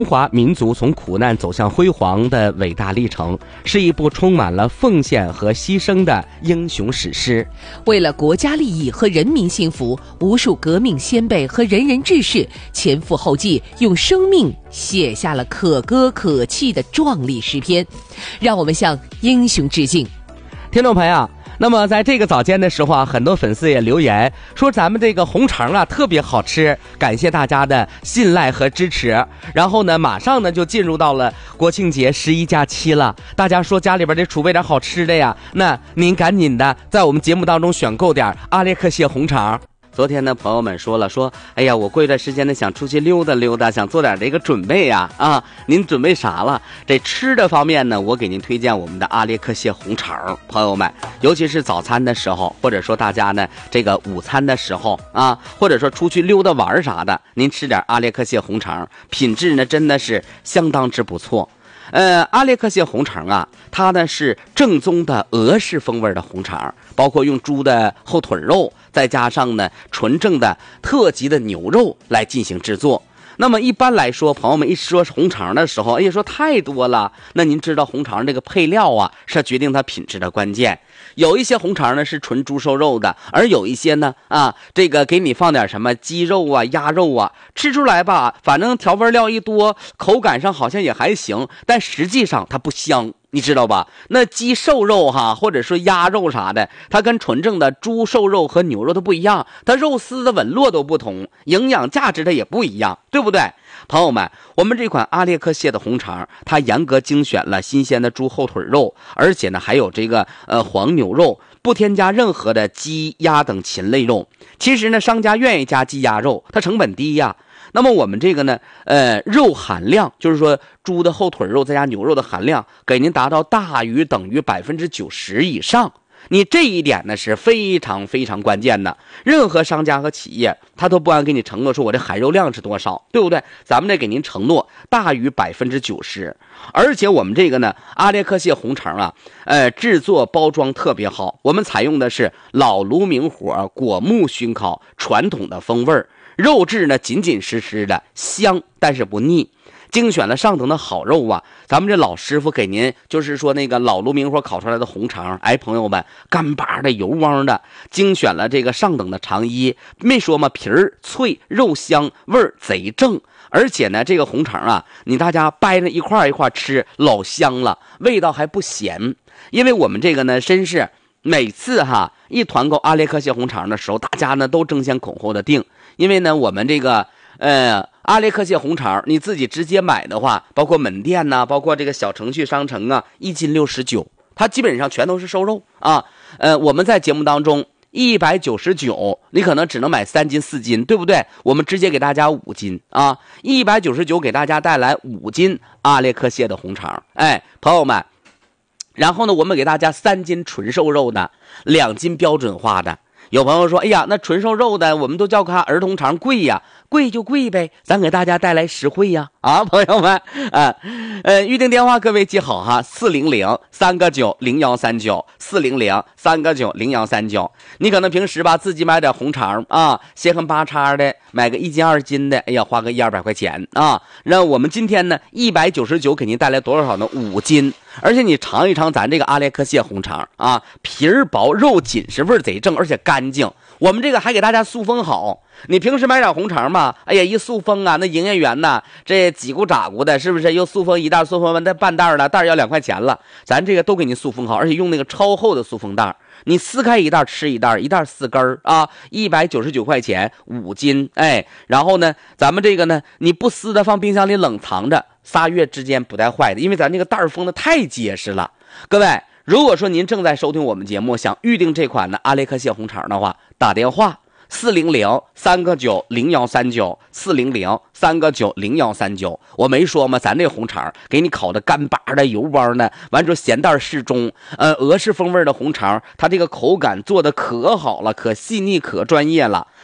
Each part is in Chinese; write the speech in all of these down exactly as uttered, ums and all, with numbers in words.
中华民族从苦难走向辉煌的伟大历程，是一部充满了奉献和牺牲的英雄史诗。 为了国家利益和人民幸福，无数革命先辈和仁人志士前赴后继，用生命写下了可歌可泣的壮丽诗篇。让我们向英雄致敬。 听众朋友，那么在这个早间的时候啊，很多粉丝也留言说咱们这个红肠啊特别好吃，感谢大家的信赖和支持。然后呢，马上呢就进入到了国庆节十一假期了，大家说家里边得储备点好吃的呀，那您赶紧的在我们节目当中选购点阿列克谢红肠。昨天呢，朋友们说了说，哎呀，我过一段时间呢想出去溜达溜达，想做点这个准备呀，啊，您准备啥了？这吃的方面呢，我给您推荐我们的阿列克谢红肠，朋友们，尤其是早餐的时候，或者说大家呢这个午餐的时候啊，或者说出去溜达玩啥的，您吃点阿列克谢红肠，品质呢真的是相当之不错。呃，阿列克谢红肠啊，它呢是正宗的俄式风味的红肠，包括用猪的后腿肉，再加上呢纯正的特级的牛肉来进行制作。那么一般来说，朋友们一说红肠的时候，哎呀，说太多了。那您知道红肠这个配料啊，是决定它品质的关键。有一些红肠呢是纯猪瘦肉的，而有一些呢啊，这个给你放点什么鸡肉啊、鸭肉啊，吃出来吧，反正调味料一多，口感上好像也还行，但实际上它不香。你知道吧？那鸡瘦肉哈，或者说鸭肉啥的，它跟纯正的猪瘦肉和牛肉都不一样，它肉丝的纹络都不同，营养价值它也不一样，对不对？朋友们，我们这款阿列克谢的红肠，它严格精选了新鲜的猪后腿肉，而且呢还有这个呃黄牛肉，不添加任何的鸡鸭等禽类肉。其实呢，商家愿意加鸡鸭肉，它成本低呀。那么我们这个呢，呃，肉含量就是说猪的后腿肉再加牛肉的含量，给您达到大于等于百分之九十以上。你这一点呢是非常非常关键的。任何商家和企业他都不敢给你承诺说我这含肉量是多少，对不对？咱们得给您承诺大于百分之九十。而且我们这个呢，阿列克谢红肠啊，呃，制作包装特别好。我们采用的是老炉明火果木熏烤，传统的风味儿。肉质呢紧紧实实的，香但是不腻，精选了上等的好肉啊！咱们这老师傅给您就是说那个老炉明火烤出来的红肠，哎，朋友们，干巴的油汪的，精选了这个上等的肠衣，没说嘛，皮儿脆，肉香，味儿贼正。而且呢，这个红肠啊，你大家掰着一块一块吃，老香了，味道还不咸。因为我们这个呢，真是每次哈一团购阿列克谢红肠的时候，大家呢都争先恐后的订。因为呢，我们这个呃阿列克谢红肠，你自己直接买的话，包括门店呐、啊，包括这个小程序商城啊，一斤六十九，它基本上全都是瘦肉啊。呃，我们在节目当中一百九十九，你可能只能买三斤四斤，对不对？我们直接给大家五斤啊，一百九十九给大家带来五斤阿列克谢的红肠，哎，朋友们。然后呢，我们给大家三斤纯瘦肉的，两斤标准化的。有朋友说，哎呀，那纯瘦肉的我们都叫它儿童肠贵呀，贵就贵呗，咱给大家带来实惠呀，啊，朋友们，啊，呃，预定电话各位记好哈，四零零三个九零幺三九，四零零三个九零幺三九。你可能平时吧自己买点红肠啊，稀罕八叉的，买个一斤二斤的，哎呀，花个一二百块钱啊。那我们今天呢，一百九十九给您带来多少呢？五斤。而且你尝一尝咱这个阿列克谢红肠啊，皮儿薄肉紧实，味儿贼正，而且干净。我们这个还给大家塑封好。你平时买点红肠嘛，哎呀，一塑封啊，那营业员呐，这几股咋股的，是不是又塑封一袋，塑封完再半袋了，袋要两块钱了。咱这个都给你塑封好，而且用那个超厚的塑封袋，你撕开一袋吃一袋，一袋四根儿啊，一百九十九块钱五斤，哎，然后呢，咱们这个呢，你不撕的放冰箱里冷藏着，仨月之间不带坏的，因为咱这个袋封的太结实了。各位，如果说您正在收听我们节目，想预定这款的阿列克谢红肠的话，打电话四零零三个九零幺三九，四零零三个九零幺三九。我没说吗？咱这红肠给你烤的干巴的、油汪的，完之后咸淡适中。呃，俄式风味的红肠，它这个口感做的可好了，可细腻，可专业了。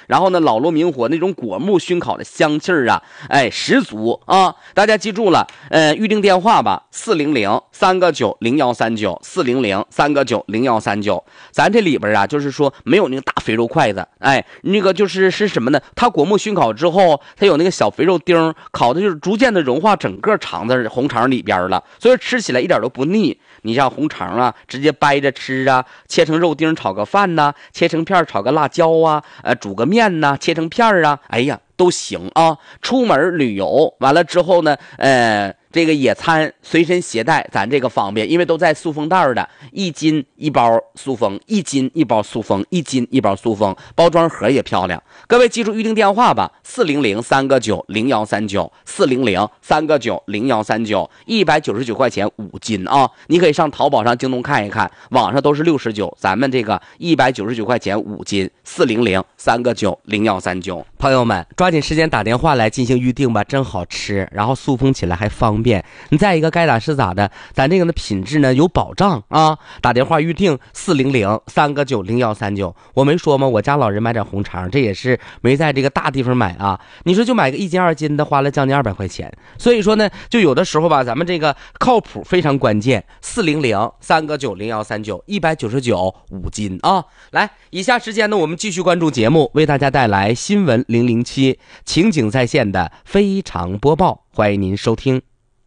然后呢老罗明火那种果木熏烤的香气儿啊，哎十足啊！大家记住了，呃，预定电话吧，四零零三个九零幺三九，四零零三个九零幺三九。咱这里边啊，就是说没有那个大肥肉筷子，哎，那个就是是什么呢？它果木熏烤之后，它有那个小肥肉丁，烤的就是逐渐的融化整个肠子红肠里边了，所以吃起来一点都不腻。你像红肠啊，直接掰着吃啊，切成肉丁炒个饭呐、啊，切成片炒个辣椒啊，呃，煮个面呐、啊，切成片啊，哎呀都行啊。出门旅游完了之后呢，呃。这个野餐随身携带，咱这个方便，因为都在塑封袋的，一斤一包塑封，一斤一包塑封，一斤一包塑封，包装盒也漂亮。各位记住预定电话吧，四零零三个九零幺三九，四零零三个九零幺三九，一百九十九块钱五斤啊！你可以上淘宝上、京东看一看，网上都是六十九，咱们这个一百九十九块钱五斤，四零零三个九零幺三九。朋友们，抓紧时间打电话来进行预定吧，真好吃，然后塑封起来还方便。你再一个该咋是咋的，咱这个的品质呢有保障啊！打电话预定四零零三个九零幺三九。我没说吗？我家老人买点红肠，这也是没在这个大地方买啊。你说就买个一斤二斤的，花了将近二百块钱。所以说呢，就有的时候吧，咱们这个靠谱非常关键。四零零三个九零幺三九，一百九十九五斤啊！来，以下时间呢，我们继续关注节目，为大家带来新闻零零七情景在线的非常播报，欢迎您收听。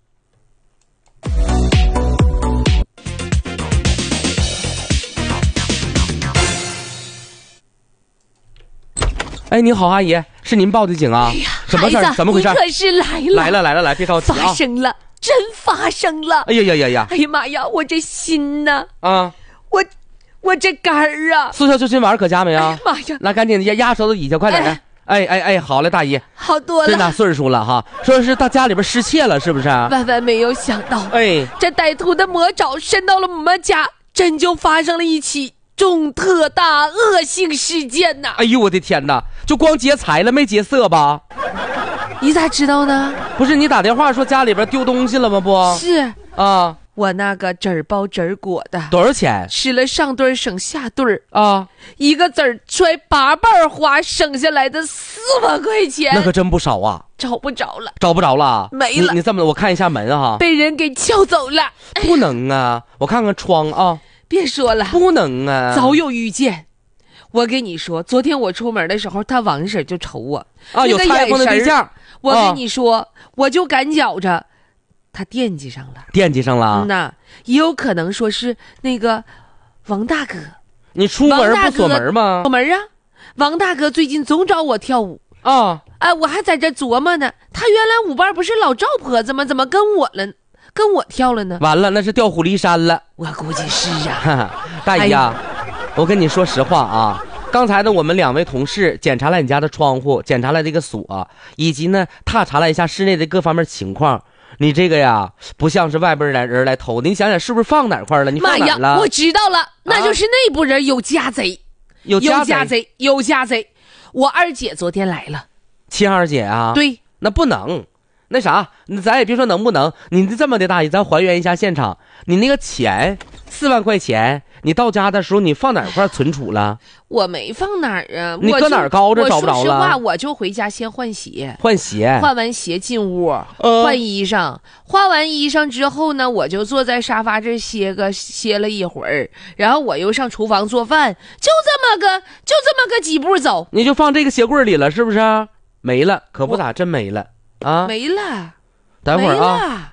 哎，您好，阿姨，是您报的警啊？ 哎呀， 什么事儿？怎么回事？ 你可是来了， 来了，来了，来，别着急啊！ 发生了，真发生了！ 哎呀呀呀呀！ 哎呀妈呀，我这心呐， 啊， 我我这肝儿啊！ 速效救心丸可加没啊？ 哎妈呀， 那赶紧压压舌头底下，快点！哎哎哎哎，好嘞，大姨， 好多了， 真大岁数了哈，说是到家里边失窃了，是不是？ 万万没有想到， 哎， 这歹徒的魔爪伸到了我们家，真就发生了一起重特大恶性事件呐！ 哎呦我的天哪，就光劫财了没劫色吧？ 你咋知道呢？ 不是你打电话说家里边丢东西了吗？不是啊， 我那个籽儿包籽儿果的， 多少钱？ 吃了上顿省下顿啊， 一个籽儿揣八瓣花，省下来的四万块钱， 那可真不少啊！ 找不着了， 找不着了， 没了。 你, 你这么，我看一下门啊， 被人给撬走了。 不能啊，我看看窗啊。 别说了， 不能啊， 早有预见。我跟你说，昨天我出门的时候，他王婶就瞅我啊，有裁缝的对象。 我跟你说，啊、我就感觉着他惦记上了， 惦记上了。 嗯呐，也有可能说是那个王大哥。 你出门不锁门吗？ 锁门啊！王大哥最近总找我跳舞啊！ 哎，我还在这琢磨呢，他原来舞伴不是老赵婆子吗？怎么跟我了？跟我跳了呢？ 完了，那是调虎离山了。 我估计是啊。大姨啊，哎、我跟你说实话啊，刚才呢，我们两位同事检查了你家的窗户，检查了这个锁，以及呢，踏查了一下室内的各方面情况。你这个呀，不像是外边人人来偷的，你想想是不是放哪块了？你放哪了？ 妈呀，我知道了，那就是内部人有家贼，啊、 有家贼，有家贼，有家贼。我二姐昨天来了， 亲二姐啊？ 对， 那不能。那啥，咱也别说能不能，你这么的大姨，咱还原一下现场。你那个钱四万块钱，你到家的时候你放哪块存储了？ 我没放哪儿啊， 你搁哪儿高着找不着了？ 说实话，我就回家先换鞋， 换鞋， 换完鞋进屋， 呃、 换衣裳，换完衣裳之后呢，我就坐在沙发这歇个歇了一会儿，然后我又上厨房做饭，就这么个就这么个几步走， 你就放这个鞋柜里了，是不是？没了，可不咋，真没了。啊， 没了， 等会儿啊，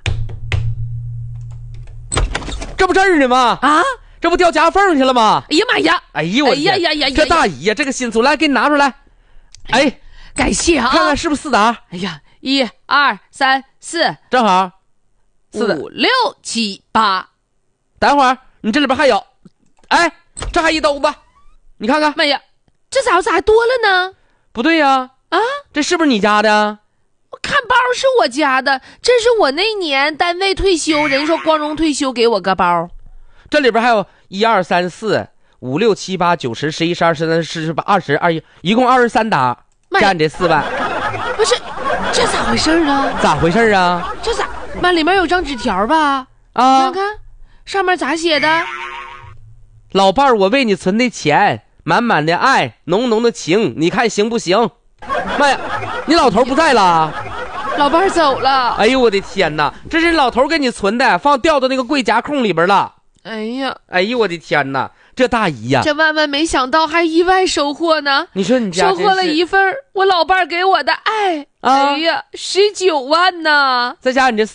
这不这儿呢吗？ 啊， 这不掉夹缝去了吗？ 哎呀妈呀！ 哎呀我哎呀呀呀！ 这大姨呀，这个新粗，来给你拿出来。哎， 感谢啊！ 看看是不是四沓？ 哎呀，一二三四， 正好， 五六七八。 等会儿，你这里边还有，哎，这还一兜子，你看看。 妈呀，这咋咋还多了呢？ 不对呀。 啊， 这是不是你家的？ 我看包是我家的，这是我那年单位退休，人说光荣退休给我个包。 这里边还有一二三四五六七八九十十一十二十三十十八二十二一，一共二十三沓，加你这四万。 不是，这咋回事呢？ 咋回事啊？ 这咋？妈，里面有张纸条吧？ 啊， 看看，上面咋写的？ 老伴儿，我为你存的钱。 满满的爱，浓浓的情，你看行不行？妈呀，你老头不在了。 老伴儿走了。 哎呦我的天哪，这是老头给你存的，放掉到那个柜夹空里边了。 哎呀， 哎呦我的天哪，这大姨呀、啊， 这万万没想到还意外收获呢。 你说你家收获了一份我老伴儿给我的爱。 啊、 哎呀，十九万呢， 再加上你这